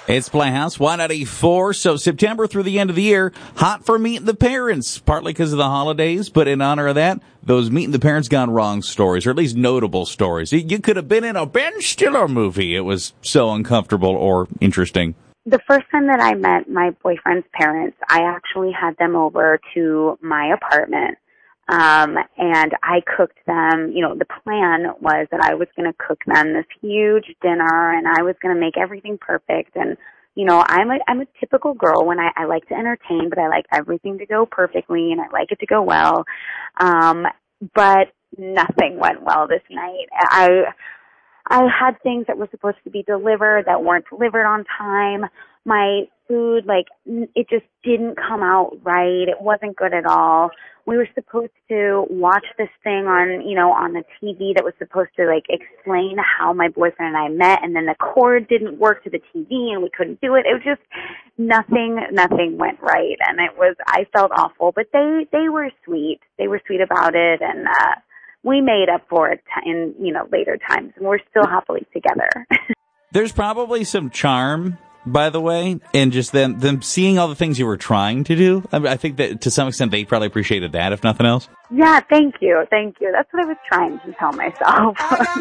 It's Playhouse 184. So September through the end of the year, hot for Meeting the Parents, partly because of the holidays, but in honor of that, those Meeting the Parents Gone Wrong stories, or at least notable stories. You could have been in a Ben Stiller movie. It was so uncomfortable or interesting. The first time that I met my boyfriend's parents, I actually had them over to my apartment. And I cooked them, the plan was that I was going to cook them this huge dinner and I was going to make everything perfect. And, I'm a typical girl when I like to entertain, but I like everything to go perfectly and I like it to go well. But nothing went well this night. I had things that were supposed to be delivered that weren't delivered on time. My food, it just didn't come out right. It wasn't good at all. We were supposed to watch this thing on the TV that was supposed to, explain how my boyfriend and I met, and then the cord didn't work to the TV, and we couldn't do it. It was just nothing went right, and I felt awful. But they were sweet. They were sweet about it, and we made up for it in, later times, and we're still happily together. There's probably some charm, by the way, and just them seeing all the things you were trying to do. I think that to some extent they probably appreciated that, if nothing else. Yeah, thank you. That's what I was trying to tell myself.